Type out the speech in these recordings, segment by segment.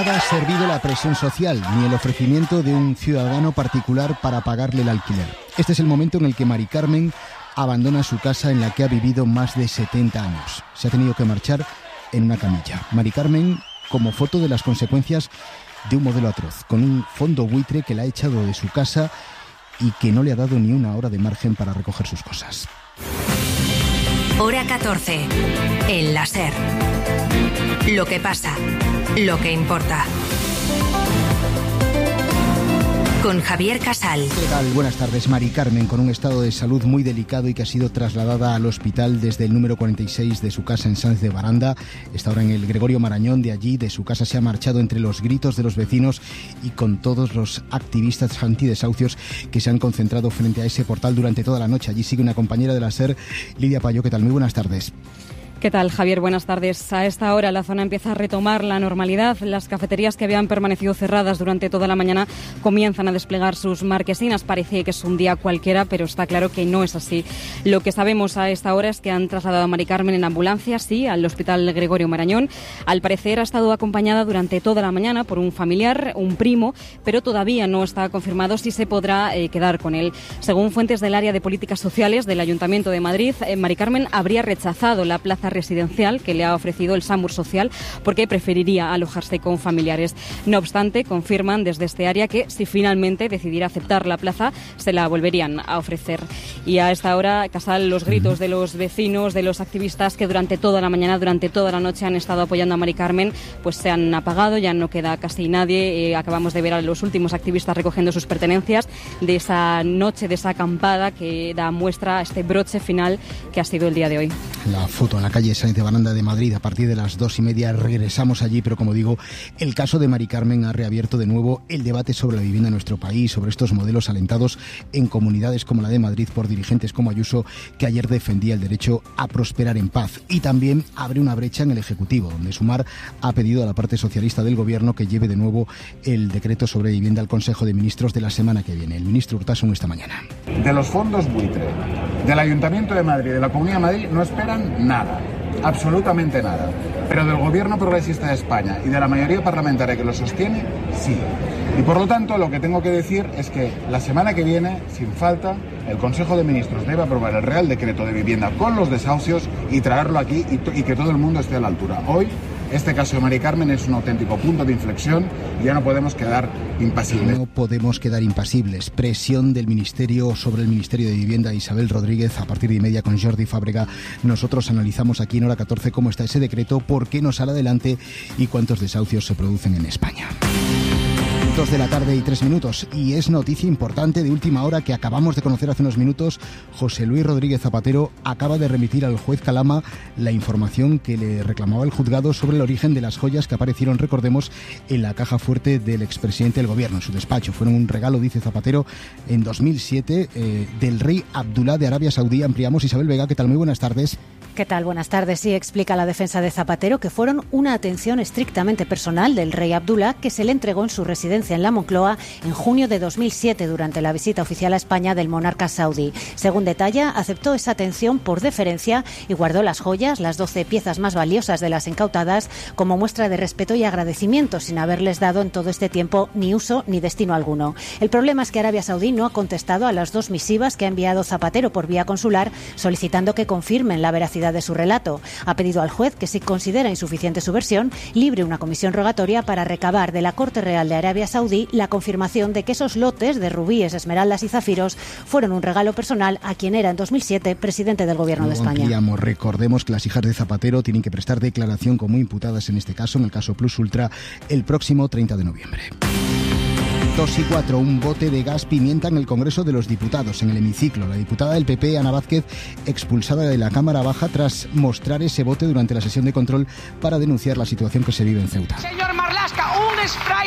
nada ha servido la presión social, ni el ofrecimiento de un ciudadano particular para pagarle el alquiler. Este es el momento en el que Mari Carmen abandona su casa en la que ha vivido más de 70 años. Se ha tenido que marchar en una camilla. Mari Carmen, como foto de las consecuencias de un modelo atroz, con un fondo buitre que la ha echado de su casa y que no le ha dado ni una hora de margen para recoger sus cosas. Hora 14. El La SER. Lo que pasa, lo que importa. Con Javier Casal. ¿Qué tal? Buenas tardes. Mari Carmen, con un estado de salud muy delicado y que ha sido trasladada al hospital desde el número 46 de su casa en Sáenz de Baranda. Está ahora en el Gregorio Marañón. De allí, de su casa, se ha marchado entre los gritos de los vecinos y con todos los activistas antidesahucios que se han concentrado frente a ese portal durante toda la noche. Allí sigue una compañera de la SER, Lidia Payó. ¿Qué tal? Muy buenas tardes. ¿Qué tal, Javier? Buenas tardes. A esta hora la zona empieza a retomar la normalidad. Las cafeterías que habían permanecido cerradas durante toda la mañana comienzan a desplegar sus marquesinas. Parece que es un día cualquiera, pero está claro que no es así. Lo que sabemos a esta hora es que han trasladado a Mari Carmen en ambulancia, sí, al Hospital Gregorio Marañón. Al parecer ha estado acompañada durante toda la mañana por un familiar, un primo, pero todavía no está confirmado si se podrá quedar con él. Según fuentes del área de políticas sociales del Ayuntamiento de Madrid, Mari Carmen habría rechazado la plaza residencial que le ha ofrecido el SAMUR Social porque preferiría alojarse con familiares. No obstante, confirman desde este área que si finalmente decidiera aceptar la plaza, se la volverían a ofrecer. Y a esta hora, Casal, los gritos de los vecinos, de los activistas que durante toda la mañana, durante toda la noche han estado apoyando a Mari Carmen, pues se han apagado, ya no queda casi nadie. Acabamos de ver a los últimos activistas recogiendo sus pertenencias de esa noche, de esa acampada que da muestra a este broche final que ha sido el día de hoy. La foto en la calle Sáenz de Baranda de Madrid. A partir de las 2:30 regresamos allí, pero como digo, el caso de Mari Carmen ha reabierto de nuevo el debate sobre la vivienda en nuestro país, sobre estos modelos alentados en comunidades como la de Madrid por dirigentes como Ayuso, que ayer defendía el derecho a prosperar en paz. Y también abre una brecha en el Ejecutivo, donde Sumar ha pedido a la parte socialista del Gobierno que lleve de nuevo el decreto sobre vivienda al Consejo de Ministros de la semana que viene. El ministro Urtasun esta mañana. De los fondos buitre, del Ayuntamiento de Madrid, de la Comunidad de Madrid, no esperan nada. Absolutamente nada. Pero del Gobierno Progresista de España y de la mayoría parlamentaria que lo sostiene, sí. Y por lo tanto, lo que tengo que decir es que la semana que viene, sin falta, el Consejo de Ministros debe aprobar el Real Decreto de Vivienda con los desahucios y traerlo aquí y que todo el mundo esté a la altura. Hoy, este caso de Mari Carmen es un auténtico punto de inflexión y ya no podemos quedar impasibles. No podemos quedar impasibles. Presión del Ministerio sobre el Ministerio de Vivienda. Isabel Rodríguez, a partir de 1:30 con Jordi Fábrega. Nosotros analizamos aquí en Hora 14 cómo está ese decreto, por qué no sale adelante y cuántos desahucios se producen en España. 2 de la tarde y 3 minutos. Y es noticia importante de última hora que acabamos de conocer hace unos minutos. José Luis Rodríguez Zapatero acaba de remitir al juez Calama la información que le reclamaba el juzgado sobre el origen de las joyas que aparecieron, recordemos, en la caja fuerte del expresidente del gobierno, en su despacho. Fueron un regalo, dice Zapatero, en 2007 del rey Abdulá de Arabia Saudí. Ampliamos. Isabel Vega, ¿qué tal? Muy buenas tardes. ¿Qué tal? Buenas tardes. Sí, explica la defensa de Zapatero que fueron una atención estrictamente personal del rey Abdulá que se le entregó en su residencia en la Moncloa en junio de 2007 durante la visita oficial a España del monarca saudí. Según detalla, aceptó esa atención por deferencia y guardó las joyas, las 12 piezas más valiosas de las incautadas, como muestra de respeto y agradecimiento, sin haberles dado en todo este tiempo ni uso ni destino alguno. El problema es que Arabia Saudí no ha contestado a las 2 misivas que ha enviado Zapatero por vía consular solicitando que confirmen la veracidad de su relato. Ha pedido al juez que, si considera insuficiente su versión, libre una comisión rogatoria para recabar de la Corte Real de Arabia Saudí la confirmación de que esos lotes de rubíes, esmeraldas y zafiros fueron un regalo personal a quien era en 2007 presidente del Gobierno de España. Recordemos que las hijas de Zapatero tienen que prestar declaración como imputadas en este caso, en el caso Plus Ultra, el próximo 30 de noviembre. 2:04, un bote de gas pimienta en el Congreso de los Diputados, en el hemiciclo. La diputada del PP, Ana Vázquez, expulsada de la Cámara Baja tras mostrar ese bote durante la sesión de control para denunciar la situación que se vive en Ceuta. Señor Marlaska, un spray de gas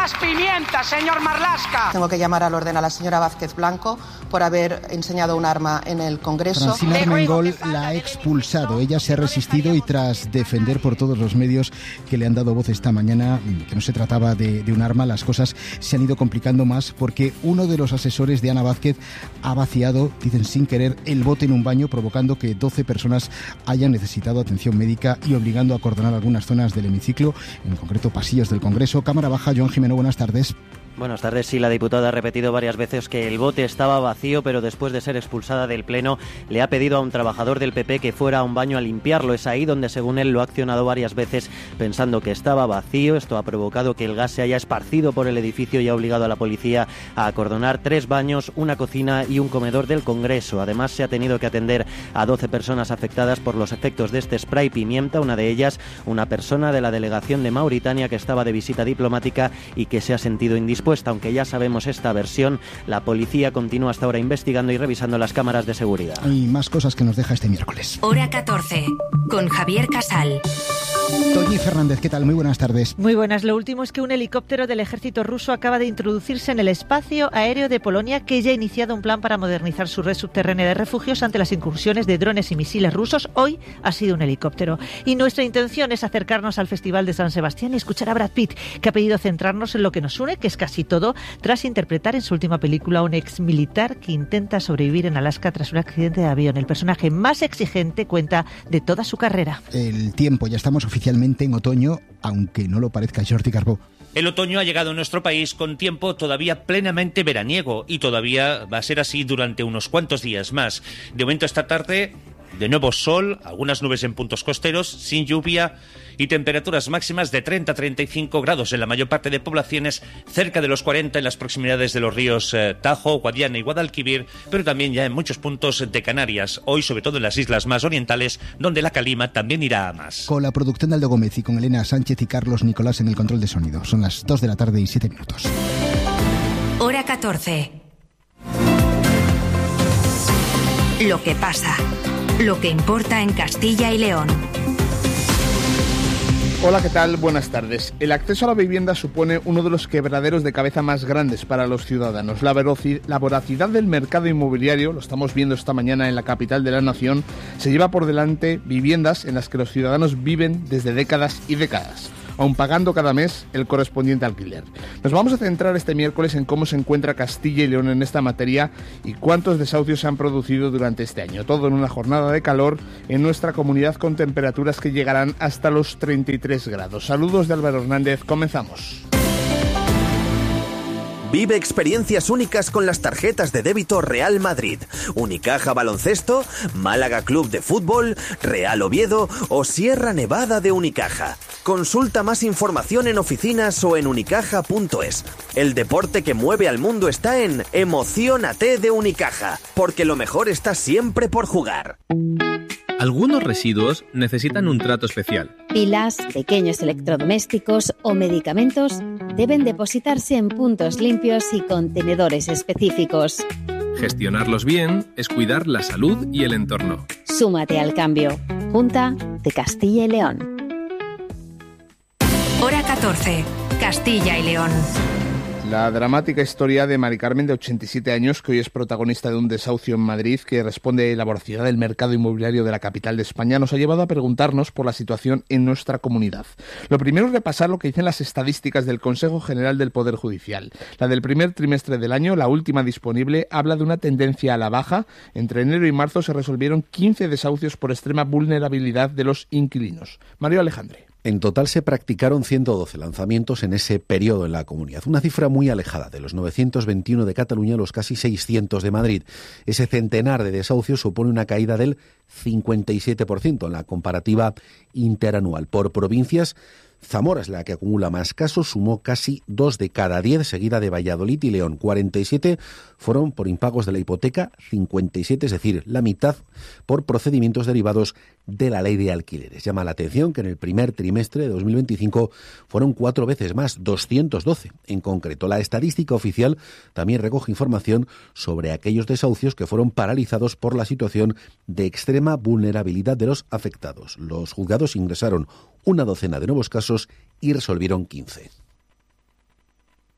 más pimienta, señor Marlaska. Tengo que llamar al orden a la señora Vázquez Blanco por haber enseñado un arma en el Congreso. Francina Armengol la ha expulsado. Ella se ha resistido y tras defender por todos los medios que le han dado voz esta mañana que no se trataba de un arma, las cosas se han ido complicando más porque uno de los asesores de Ana Vázquez ha vaciado, dicen sin querer, el bote en un baño, provocando que 12 personas hayan necesitado atención médica y obligando a acordonar algunas zonas del hemiciclo, en concreto pasillos del Congreso. Cámara Baja, Joan Jimeno, buenas tardes. Buenas tardes. Sí, la diputada ha repetido varias veces que el bote estaba vacío, pero después de ser expulsada del Pleno le ha pedido a un trabajador del PP que fuera a un baño a limpiarlo. Es ahí donde, según él, lo ha accionado varias veces pensando que estaba vacío. Esto ha provocado que el gas se haya esparcido por el edificio y ha obligado a la policía a acordonar 3 baños, una cocina y un comedor del Congreso. Además, se ha tenido que atender a 12 personas afectadas por los efectos de este spray pimienta, una de ellas una persona de la delegación de Mauritania que estaba de visita diplomática y que se ha sentido indispuesta. Aunque ya sabemos esta versión, la policía continúa hasta ahora investigando y revisando las cámaras de seguridad. Hay más cosas que nos deja este miércoles. Hora 14, con Javier Casal. Toñi Fernández, ¿qué tal? Muy buenas tardes. Muy buenas. Lo último es que un helicóptero del ejército ruso acaba de introducirse en el espacio aéreo de Polonia, que ya ha iniciado un plan para modernizar su red subterránea de refugios ante las incursiones de drones y misiles rusos. Hoy ha sido un helicóptero. Y nuestra intención es acercarnos al Festival de San Sebastián y escuchar a Brad Pitt, que ha pedido centrarnos en lo que nos une, que es casi todo, tras interpretar en su última película a un ex militar que intenta sobrevivir en Alaska tras un accidente de avión. El personaje más exigente cuenta de toda su carrera. El tiempo, ya estamos oficialmente en otoño, aunque no lo parezca. Jordi Carbó. El otoño ha llegado a nuestro país con tiempo todavía plenamente veraniego y todavía va a ser así durante unos cuantos días más. De momento esta tarde, de nuevo sol, algunas nubes en puntos costeros, sin lluvia y temperaturas máximas de 30 a 35 grados en la mayor parte de poblaciones, cerca de los 40 en las proximidades de los ríos Tajo, Guadiana y Guadalquivir, pero también ya en muchos puntos de Canarias, hoy sobre todo en las islas más orientales, donde la calima también irá a más. Con la producción de Aldo Gómez y con Elena Sánchez y Carlos Nicolás en el control de sonido. Son las 2 de la tarde y 7 minutos. Hora 14. Lo que pasa. Lo que importa en Castilla y León. Hola, ¿qué tal? Buenas tardes. El acceso a la vivienda supone uno de los quebraderos de cabeza más grandes para los ciudadanos. La voracidad del mercado inmobiliario, lo estamos viendo esta mañana en la capital de la nación, se lleva por delante viviendas en las que los ciudadanos viven desde décadas y décadas, aun pagando cada mes el correspondiente alquiler. Nos vamos a centrar este miércoles en cómo se encuentra Castilla y León en esta materia y cuántos desahucios se han producido durante este año. Todo en una jornada de calor en nuestra comunidad con temperaturas que llegarán hasta los 33 grados. Saludos de Álvaro Hernández, comenzamos. Vive experiencias únicas con las tarjetas de débito Real Madrid, Unicaja Baloncesto, Málaga Club de Fútbol, Real Oviedo o Sierra Nevada de Unicaja. Consulta más información en oficinas o en unicaja.es. El deporte que mueve al mundo está en Emociónate de Unicaja, porque lo mejor está siempre por jugar. Algunos residuos necesitan un trato especial. Pilas, pequeños electrodomésticos o medicamentos deben depositarse en puntos limpios y contenedores específicos. Gestionarlos bien es cuidar la salud y el entorno. Súmate al cambio. Junta de Castilla y León. Hora 14. Castilla y León. La dramática historia de Mari Carmen, de 87 años, que hoy es protagonista de un desahucio en Madrid que responde a la voracidad del mercado inmobiliario de la capital de España, nos ha llevado a preguntarnos por la situación en nuestra comunidad. Lo primero es repasar lo que dicen las estadísticas del Consejo General del Poder Judicial. La del primer trimestre del año, la última disponible, habla de una tendencia a la baja. Entre enero y marzo se resolvieron 15 desahucios por extrema vulnerabilidad de los inquilinos. Mario Alejandre. En total se practicaron 112 lanzamientos en ese periodo en la comunidad, una cifra muy alejada de los 921 de Cataluña a los casi 600 de Madrid. Ese centenar de desahucios supone una caída del 57% en la comparativa interanual. Por provincias, Zamora es la que acumula más casos, sumó casi 2 de cada 10, seguida de Valladolid y León. 47 fueron por impagos de la hipoteca, 57, es decir, la mitad, por procedimientos derivados de la ley de alquileres. Llama la atención que en el primer trimestre de 2025 fueron 4 veces más, 212 en concreto. La estadística oficial también recoge información sobre aquellos desahucios que fueron paralizados por la situación de extrema vulnerabilidad de los afectados. Los juzgados ingresaron una docena de nuevos casos y resolvieron 15.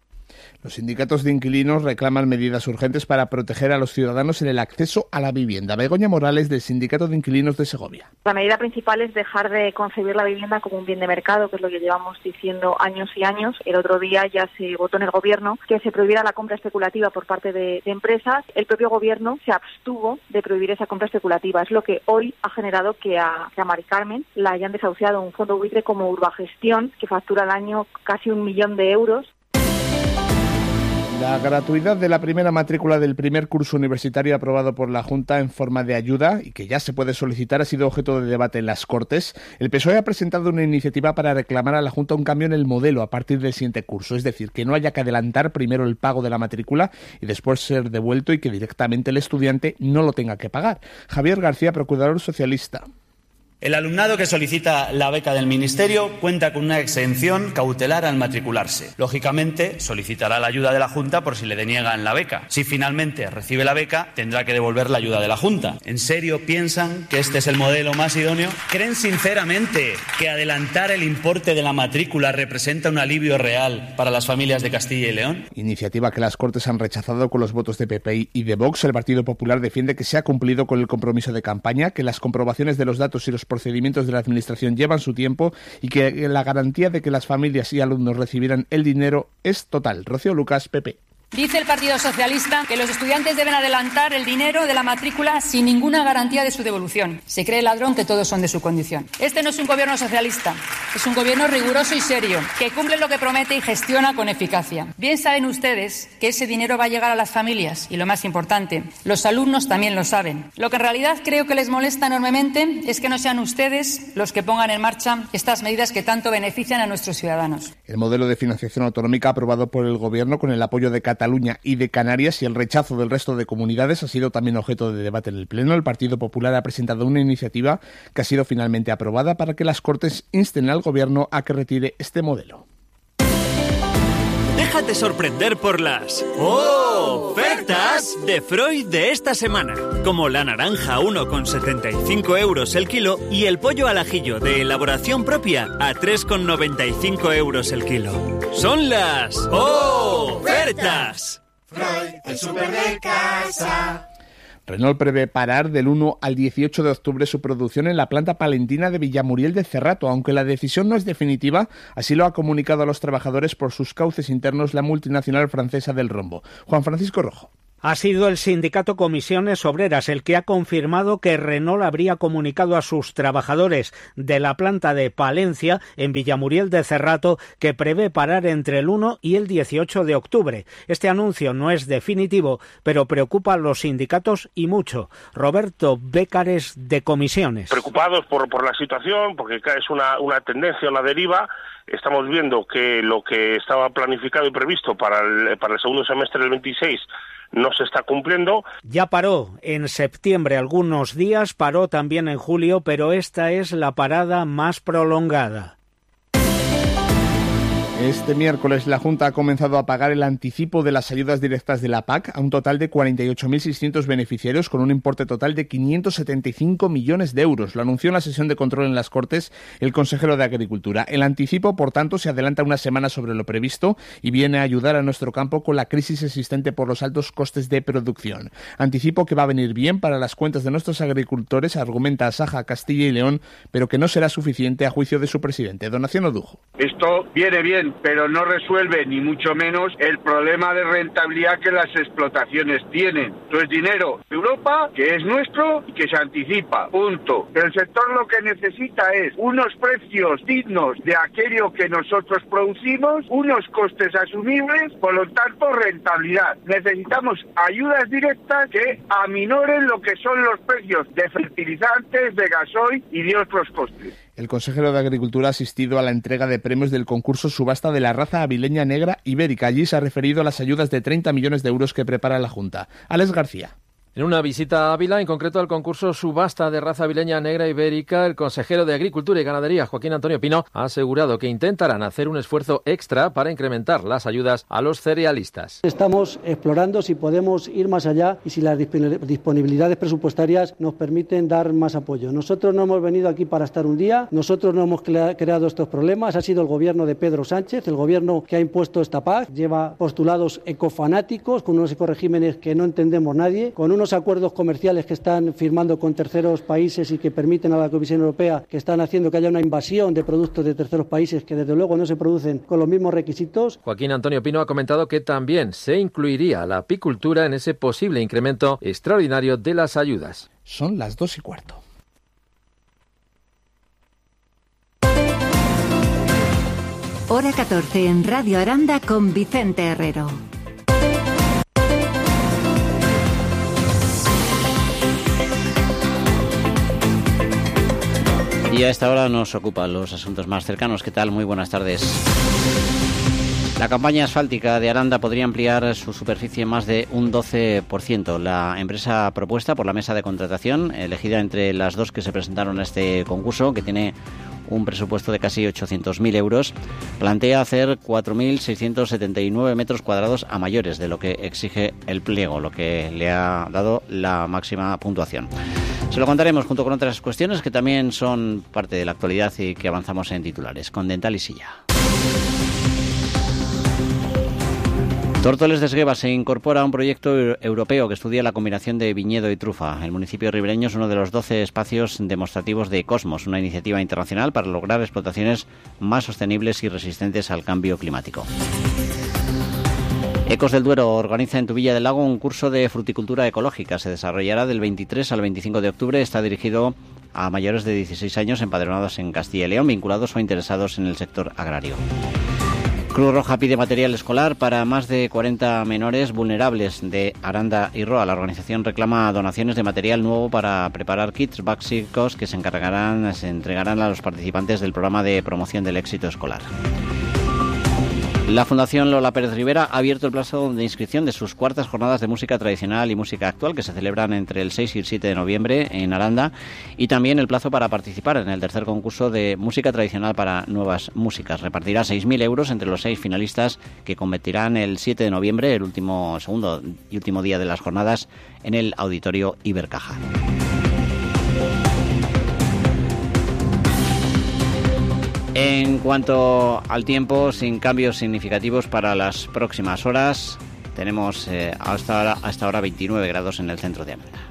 Los sindicatos de inquilinos reclaman medidas urgentes para proteger a los ciudadanos en el acceso a la vivienda. Begoña Morales, del Sindicato de Inquilinos de Segovia. La medida principal es dejar de concebir la vivienda como un bien de mercado, que es lo que llevamos diciendo años y años. El otro día ya se votó en el Gobierno que se prohibiera la compra especulativa por parte de empresas. El propio Gobierno se abstuvo de prohibir esa compra especulativa. Es lo que hoy ha generado que a Mari Carmen la hayan desahuciado un fondo buitre como Urbagestión, que factura al año casi 1 millón de euros. La gratuidad de la primera matrícula del primer curso universitario aprobado por la Junta en forma de ayuda y que ya se puede solicitar ha sido objeto de debate en las Cortes. El PSOE ha presentado una iniciativa para reclamar a la Junta un cambio en el modelo a partir del siguiente curso, es decir, que no haya que adelantar primero el pago de la matrícula y después ser devuelto y que directamente el estudiante no lo tenga que pagar. Javier García, procurador socialista. El alumnado que solicita la beca del Ministerio cuenta con una exención cautelar al matricularse. Lógicamente, solicitará la ayuda de la Junta por si le deniegan la beca. Si finalmente recibe la beca, tendrá que devolver la ayuda de la Junta. ¿En serio piensan que este es el modelo más idóneo? ¿Creen sinceramente que adelantar el importe de la matrícula representa un alivio real para las familias de Castilla y León? Iniciativa que las Cortes han rechazado con los votos de PP y de Vox. El Partido Popular defiende que se ha cumplido con el compromiso de campaña, que las comprobaciones de los datos y los procedimientos de la Administración llevan su tiempo y que la garantía de que las familias y alumnos recibirán el dinero es total. Rocío Lucas, PP. Dice el Partido Socialista que los estudiantes deben adelantar el dinero de la matrícula sin ninguna garantía de su devolución. Se cree el ladrón que todos son de su condición. Este no es un gobierno socialista, es un gobierno riguroso y serio, que cumple lo que promete y gestiona con eficacia. Bien saben ustedes que ese dinero va a llegar a las familias y, lo más importante, los alumnos también lo saben. Lo que en realidad creo que les molesta enormemente es que no sean ustedes los que pongan en marcha estas medidas que tanto benefician a nuestros ciudadanos. El modelo de financiación autonómica aprobado por el Gobierno con el apoyo de Cataluña y de Canarias y el rechazo del resto de comunidades ha sido también objeto de debate en el Pleno. El Partido Popular ha presentado una iniciativa que ha sido finalmente aprobada para que las Cortes insten al Gobierno a que retire este modelo. Déjate sorprender por las ofertas de Freud de esta semana, como la naranja a 1,75 € el kilo y el pollo al ajillo de elaboración propia a 3,95 € el kilo. Son las ofertas. Freud, el súper de casa. Renault prevé parar del 1 al 18 de octubre su producción en la planta palentina de Villamuriel de Cerrato, aunque la decisión no es definitiva, así lo ha comunicado a los trabajadores por sus cauces internos la multinacional francesa del rombo. Juan Francisco Rojo. Ha sido el sindicato Comisiones Obreras el que ha confirmado que Renault habría comunicado a sus trabajadores de la planta de Palencia, en Villamuriel de Cerrato, que prevé parar entre el 1 y el 18 de octubre. Este anuncio no es definitivo, pero preocupa a los sindicatos y mucho. Roberto Bécares, de Comisiones. Preocupados por la situación, porque es una tendencia, una deriva. Estamos viendo que lo que estaba planificado y previsto para el segundo semestre del 26 no se está cumpliendo. Ya paró en septiembre algunos días, paró también en julio, pero esta es la parada más prolongada. Este miércoles la Junta ha comenzado a pagar el anticipo de las ayudas directas de la PAC a un total de 48.600 beneficiarios con un importe total de 575 millones de euros. Lo anunció en la sesión de control en las Cortes el consejero de Agricultura. El anticipo, por tanto, se adelanta una semana sobre lo previsto y viene a ayudar a nuestro campo con la crisis existente por los altos costes de producción. Anticipo que va a venir bien para las cuentas de nuestros agricultores, argumenta Asaja Castilla y León, pero que no será suficiente a juicio de su presidente, Donación Odujo. Esto viene bien, pero no resuelve ni mucho menos el problema de rentabilidad que las explotaciones tienen. Entonces, dinero de Europa, que es nuestro y que se anticipa, punto. Pero el sector lo que necesita es unos precios dignos de aquello que nosotros producimos, unos costes asumibles, por lo tanto rentabilidad. Necesitamos ayudas directas que aminoren lo que son los precios de fertilizantes, de gasoil y de otros costes. El consejero de Agricultura ha asistido a la entrega de premios del concurso Subasta de la raza avileña negra ibérica. Allí se ha referido a las ayudas de 30 millones de euros que prepara la Junta. Alex García. En una visita a Ávila, en concreto al concurso Subasta de raza avileña negra ibérica, el consejero de Agricultura y Ganadería, Joaquín Antonio Pino, ha asegurado que intentarán hacer un esfuerzo extra para incrementar las ayudas a los cerealistas. Estamos explorando si podemos ir más allá y si las disponibilidades presupuestarias nos permiten dar más apoyo. Nosotros no hemos venido aquí para estar un día, nosotros no hemos creado estos problemas, ha sido el gobierno de Pedro Sánchez, el gobierno que ha impuesto esta PAC, lleva postulados ecofanáticos, con unos ecoregímenes que no entendemos nadie, con unos acuerdos comerciales que están firmando con terceros países y que permiten a la Comisión Europea, que están haciendo que haya una invasión de productos de terceros países que desde luego no se producen con los mismos requisitos. Joaquín Antonio Pino ha comentado que también se incluiría la apicultura en ese posible incremento extraordinario de las ayudas. Son las 2:15. Hora 14 en Radio Aranda con Vicente Herrero. Y a esta hora nos ocupan los asuntos más cercanos. ¿Qué tal? Muy buenas tardes. La campaña asfáltica de Aranda podría ampliar su superficie más de un 12%. La empresa propuesta por la mesa de contratación, elegida entre las dos que se presentaron a este concurso, que tiene un presupuesto de casi 800.000 euros, plantea hacer 4.679 metros cuadrados a mayores de lo que exige el pliego, lo que le ha dado la máxima puntuación. Se lo contaremos junto con otras cuestiones que también son parte de la actualidad y que avanzamos en titulares, con Dental y Silla. Tórtoles de Esgueva se incorpora a un proyecto europeo que estudia la combinación de viñedo y trufa. El municipio ribereño es uno de los 12 espacios demostrativos de Cosmos, una iniciativa internacional para lograr explotaciones más sostenibles y resistentes al cambio climático. Ecos del Duero organiza en Tubilla del Lago un curso de fruticultura ecológica. Se desarrollará del 23 al 25 de octubre. Está dirigido a mayores de 16 años empadronados en Castilla y León, vinculados o interesados en el sector agrario. Cruz Roja pide material escolar para más de 40 menores vulnerables de Aranda y Roa. La organización reclama donaciones de material nuevo para preparar kits básicos que se entregarán a los participantes del programa de promoción del éxito escolar. La Fundación Lola Pérez Rivera ha abierto el plazo de inscripción de sus cuartas jornadas de música tradicional y música actual que se celebran entre el 6 y el 7 de noviembre en Aranda, y también el plazo para participar en el tercer concurso de música tradicional para nuevas músicas. Repartirá 6.000 euros entre los 6 finalistas que competirán el 7 de noviembre, el segundo y último día de las jornadas, en el Auditorio Ibercaja. En cuanto al tiempo, sin cambios significativos para las próximas horas, tenemos hasta ahora 29 grados en el centro de Ávila.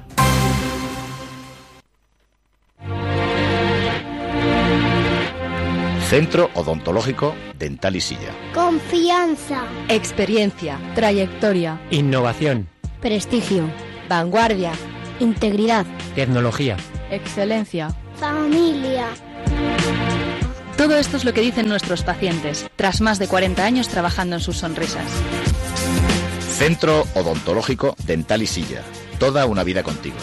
Centro Odontológico Dental y Silla. Confianza. Experiencia. Trayectoria. Innovación. Prestigio. Vanguardia. Integridad. Tecnología. Excelencia. Familia. Todo esto es lo que dicen nuestros pacientes, tras más de 40 años trabajando en sus sonrisas. Centro Odontológico Dental y Silla. Toda una vida contigo.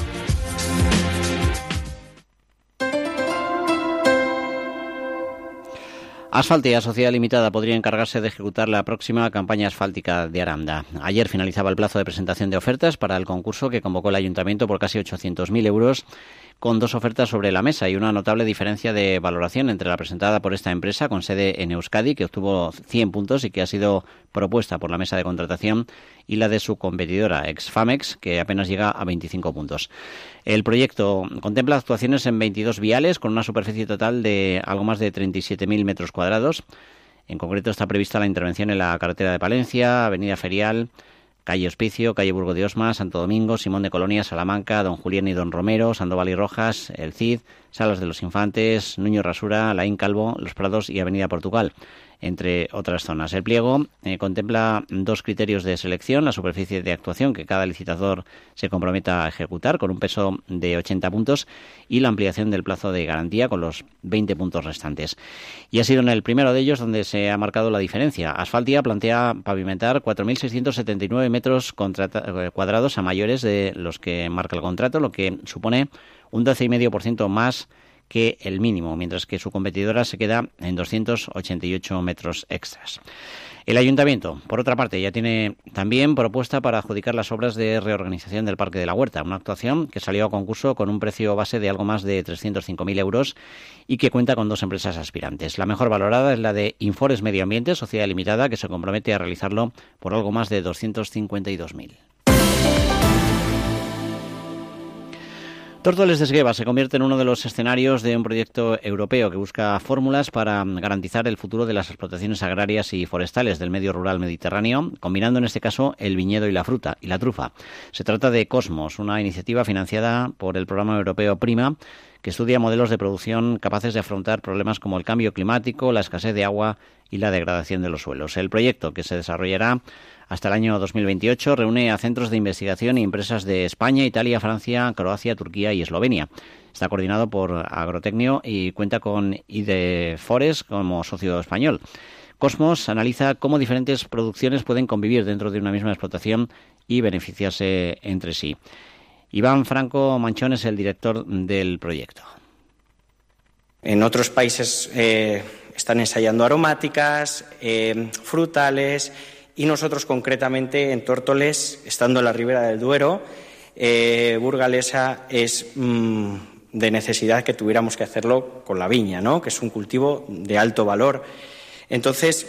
Asfaltia Sociedad Limitada podría encargarse de ejecutar la próxima campaña asfáltica de Aranda. Ayer finalizaba el plazo de presentación de ofertas para el concurso que convocó el Ayuntamiento por casi 800.000 euros, con 2 ofertas sobre la mesa y una notable diferencia de valoración entre la presentada por esta empresa con sede en Euskadi, que obtuvo 100 puntos y que ha sido propuesta por la mesa de contratación, y la de su competidora, Exfamex, que apenas llega a 25 puntos. El proyecto contempla actuaciones en 22 viales con una superficie total de algo más de 37.000 metros cuadrados. En concreto está prevista la intervención en la carretera de Palencia, Avenida Ferial, calle Hospicio, calle Burgo de Osma, Santo Domingo, Simón de Colonia, Salamanca, Don Julián y Don Romero, Sandoval y Rojas, El Cid, Salas de los Infantes, Nuño Rasura, Laín Calvo, Los Prados y Avenida Portugal, entre otras zonas. El pliego contempla 2 criterios de selección: la superficie de actuación que cada licitador se comprometa a ejecutar con un peso de 80 puntos y la ampliación del plazo de garantía con los 20 puntos restantes. Y ha sido en el primero de ellos donde se ha marcado la diferencia. Asfaltia plantea pavimentar 4.679 metros cuadrados a mayores de los que marca el contrato, lo que supone un 12,5% más que el mínimo, mientras que su competidora se queda en 288 metros extras. El Ayuntamiento, por otra parte, ya tiene también propuesta para adjudicar las obras de reorganización del Parque de la Huerta, una actuación que salió a concurso con un precio base de algo más de 305.000 euros y que cuenta con 2 empresas aspirantes. La mejor valorada es la de Infores Medio Ambiente, Sociedad Limitada, que se compromete a realizarlo por algo más de 252.000. Tórtoles de Esgueva se convierte en uno de los escenarios de un proyecto europeo que busca fórmulas para garantizar el futuro de las explotaciones agrarias y forestales del medio rural mediterráneo, combinando en este caso el viñedo y la fruta y la trufa. Se trata de Cosmos, una iniciativa financiada por el programa europeo PRIMA, que estudia modelos de producción capaces de afrontar problemas como el cambio climático, la escasez de agua y la degradación de los suelos. El proyecto, que se desarrollará hasta el año 2028, reúne a centros de investigación y empresas de España, Italia, Francia, Croacia, Turquía y Eslovenia. Está coordinado por Agrotecnio y cuenta con Idefores como socio español. Cosmos analiza cómo diferentes producciones pueden convivir dentro de una misma explotación y beneficiarse entre sí. Iván Franco Manchón es el director del proyecto. En otros países están ensayando aromáticas, frutales, y nosotros concretamente en Tórtoles, estando en la ribera del Duero, burgalesa, es de necesidad que tuviéramos que hacerlo con la viña, ¿no?, que es un cultivo de alto valor. Entonces,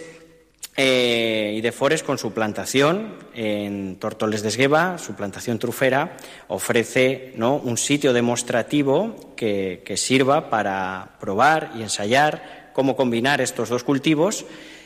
Idefores, con su plantación en Tórtoles de Esgueva, su plantación trufera, ofrece, ¿no?, un sitio demostrativo que sirva para probar y ensayar cómo combinar estos dos cultivos.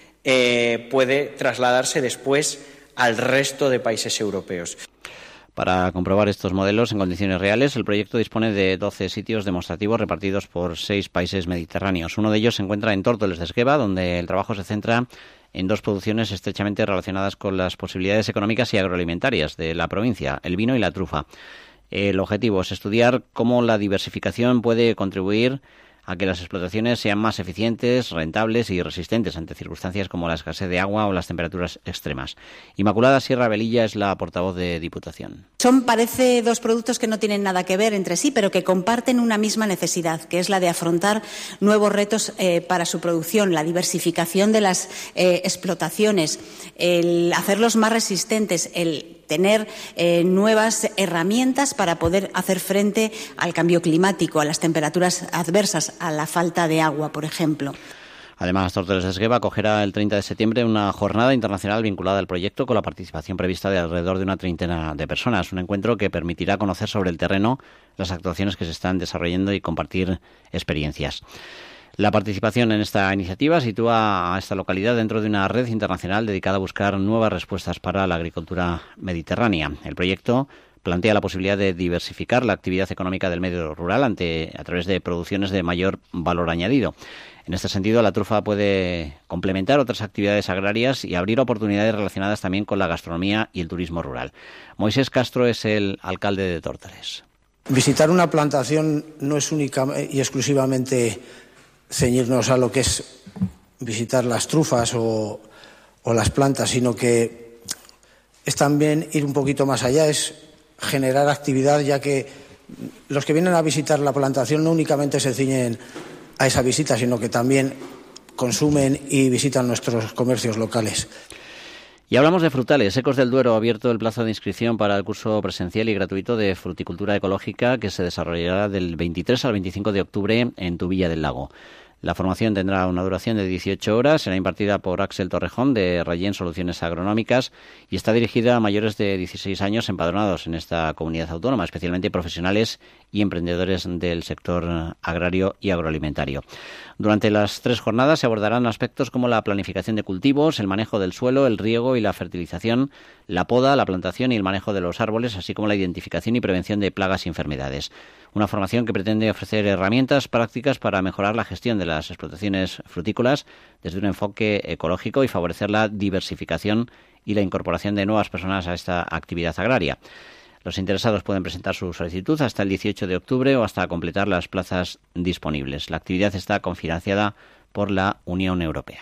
Puede trasladarse después al resto de países europeos. Para comprobar estos modelos en condiciones reales, el proyecto dispone de 12 sitios demostrativos repartidos por 6 países mediterráneos. Uno de ellos se encuentra en Tórtoles de Esgueva, donde el trabajo se centra en 2 producciones estrechamente relacionadas con las posibilidades económicas y agroalimentarias de la provincia, el vino y la trufa. El objetivo es estudiar cómo la diversificación puede contribuir a que las explotaciones sean más eficientes, rentables y resistentes ante circunstancias como la escasez de agua o las temperaturas extremas. Inmaculada Sierra Velilla es la portavoz de Diputación. Parece 2 productos que no tienen nada que ver entre sí, pero que comparten una misma necesidad, que es la de afrontar nuevos retos para su producción, la diversificación de las explotaciones, el hacerlos más resistentes, el tener nuevas herramientas para poder hacer frente al cambio climático, a las temperaturas adversas, a la falta de agua, por ejemplo. Además, Tórtoles de Esgueva acogerá el 30 de septiembre una jornada internacional vinculada al proyecto con la participación prevista de alrededor de una treintena de personas. Un encuentro que permitirá conocer sobre el terreno las actuaciones que se están desarrollando y compartir experiencias. La participación en esta iniciativa sitúa a esta localidad dentro de una red internacional dedicada a buscar nuevas respuestas para la agricultura mediterránea. El proyecto plantea la posibilidad de diversificar la actividad económica del medio rural a través de producciones de mayor valor añadido. En este sentido, la trufa puede complementar otras actividades agrarias y abrir oportunidades relacionadas también con la gastronomía y el turismo rural. Moisés Castro es el alcalde de Tórtoles. Visitar una plantación no es única y exclusivamente ceñirnos a lo que es visitar las trufas o las plantas, sino que es también ir un poquito más allá, es generar actividad, ya que los que vienen a visitar la plantación no únicamente se ciñen a esa visita, sino que también consumen y visitan nuestros comercios locales. Y hablamos de frutales. Ecos del Duero ha abierto el plazo de inscripción para el curso presencial y gratuito de fruticultura ecológica que se desarrollará del 23 al 25 de octubre en Tubilla del Lago. La formación tendrá una duración de 18 horas, será impartida por Axel Torrejón de Rayén Soluciones Agronómicas y está dirigida a mayores de 16 años empadronados en esta comunidad autónoma, especialmente profesionales y emprendedores del sector agrario y agroalimentario. Durante las 3 jornadas se abordarán aspectos como la planificación de cultivos, el manejo del suelo, el riego y la fertilización, la poda, la plantación y el manejo de los árboles, así como la identificación y prevención de plagas y enfermedades. Una formación que pretende ofrecer herramientas prácticas para mejorar la gestión de las explotaciones frutícolas desde un enfoque ecológico y favorecer la diversificación y la incorporación de nuevas personas a esta actividad agraria. Los interesados pueden presentar su solicitud hasta el 18 de octubre o hasta completar las plazas disponibles. La actividad está cofinanciada por la Unión Europea.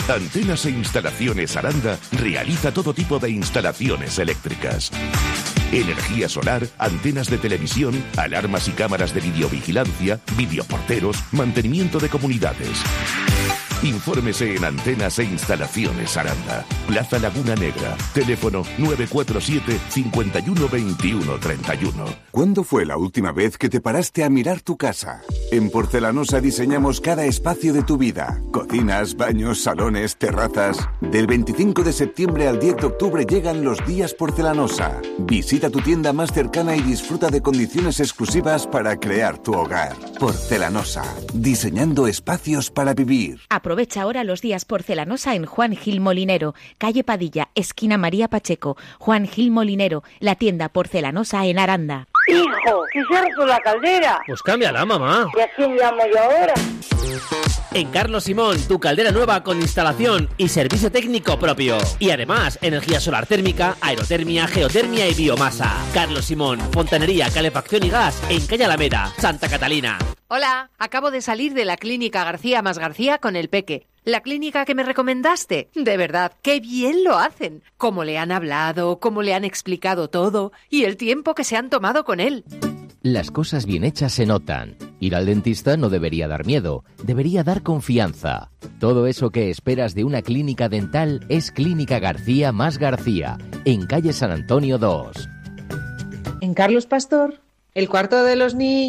Antenas e Instalaciones Aranda realiza todo tipo de instalaciones eléctricas. energía solar, antenas de televisión, alarmas y cámaras de videovigilancia, videoporteros, mantenimiento de comunidades. Infórmese en Antenas e Instalaciones Aranda, Plaza Laguna Negra, teléfono 947 51 21 31. ¿Cuándo fue la última vez que te paraste a mirar tu casa? En Porcelanosa diseñamos cada espacio de tu vida. Cocinas, baños, salones, terrazas. Del 25 de septiembre al 10 de octubre llegan los días Porcelanosa. Visita tu tienda más cercana y disfruta de condiciones exclusivas para crear tu hogar. Porcelanosa, diseñando espacios para vivir. Aprovecha ahora los días Porcelanosa en Juan Gil Molinero, calle Padilla, esquina María Pacheco. Juan Gil Molinero, la tienda Porcelanosa en Aranda. Hijo, ¿qué se ha roto la caldera? Pues cámbiala, mamá. ¿Y a quién llamo yo ahora? En Carlos Simón, tu caldera nueva con instalación y servicio técnico propio. Y además, energía solar térmica, aerotermia, geotermia y biomasa. Carlos Simón, fontanería, calefacción y gas en calle Alameda, Santa Catalina. Hola, acabo de salir de la clínica García más García con el Peque. ¿La clínica que me recomendaste? De verdad, qué bien lo hacen. Cómo le han hablado, cómo le han explicado todo y el tiempo que se han tomado con él. Las cosas bien hechas se notan. Ir al dentista no debería dar miedo, debería dar confianza. Todo eso que esperas de una clínica dental es Clínica García más García, en calle San Antonio 2. En Carlos Pastor, el cuarto de los niños.